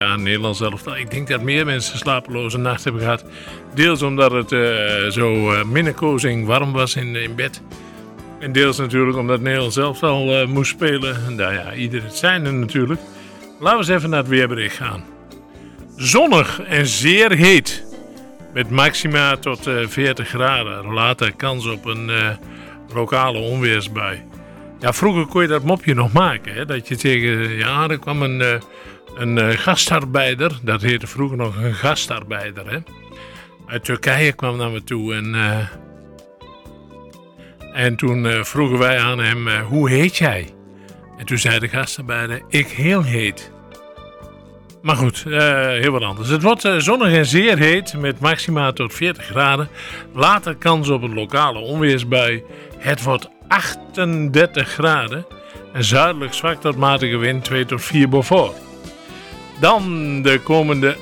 Ja, Nederland zelf. Ik denk dat meer mensen slapeloze nacht hebben gehad. Deels omdat het zo minnekozing warm was in bed. En deels natuurlijk omdat Nederland zelf al moest spelen. Nou ja, ieder het zijn er natuurlijk. Laten we eens even naar het weerbericht gaan. Zonnig en zeer heet. Met maxima tot 40 graden. Later kans op een lokale onweersbui. Ja, vroeger kon je dat mopje nog maken. Hè? Dat je tegen... Ja, er kwam een gastarbeider. Dat heette vroeger nog een gastarbeider. Hè? Uit Turkije kwam naar me toe. En toen vroegen wij aan hem... hoe heet jij? En toen zei de gastarbeider... Ik heel heet. Maar goed, heel wat anders. Het wordt zonnig en zeer heet met maxima tot 40 graden. Later kans op een lokale onweersbui. Het wordt 38 graden. En zuidelijk zwak tot matige wind 2 tot 4 Beaufort. Dan de komende...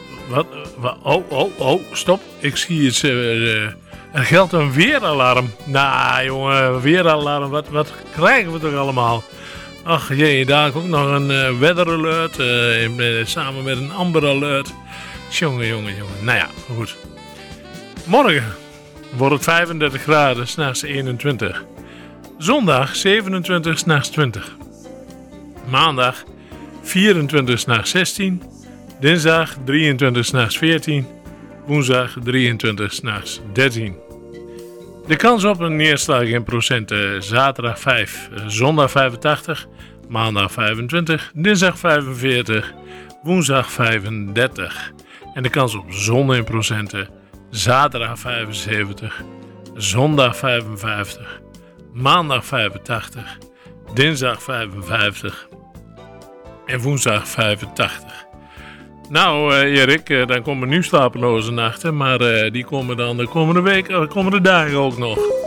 Stop. Ik zie iets... er geldt een weeralarm. Nou jongen, weeralarm. Wat krijgen we toch allemaal? Ach jee, daar ook nog een weather alert. Samen met een amber alert. Jongen. Nou ja, goed. Morgen wordt het 35 graden, 's nachts 21. Zondag 27, 's nachts 20. Maandag 24, 's nachts 16. Dinsdag 23, 's nachts 14. Woensdag 23, 's nachts 13. De kans op een neerslag in procenten: zaterdag 5, zondag 85, maandag 25, dinsdag 45, woensdag 35. En de kans op zon in procenten: zaterdag 75, zondag 55, maandag 85, dinsdag 55 en woensdag 85. Nou Erik, dan komen nu slapeloze nachten, maar die komen dan de komende week, de komende dagen ook nog.